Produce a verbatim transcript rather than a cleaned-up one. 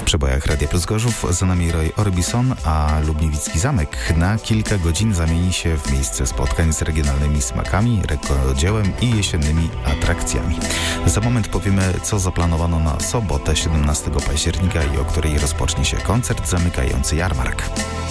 przebojach Radia Plus Gorzów. Za nami Roy Orbison, a Lubniewicki Zamek na kilka godzin zamieni się w miejsce spotkań z regionalnymi smakami, rękodziełem i jesiennymi atrakcjami. Za moment powiemy, co zaplanowano na sobotę siedemnastego października i o której rozpocznie się koncert zamykający jarmark.